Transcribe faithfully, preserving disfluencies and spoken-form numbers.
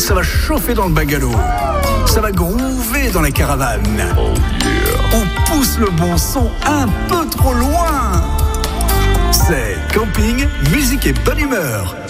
Ça va chauffer dans le bungalow. Ça va groover dans la caravane. Oh yeah. On pousse le bon son un peu trop loin. C'est camping, musique et bonne humeur.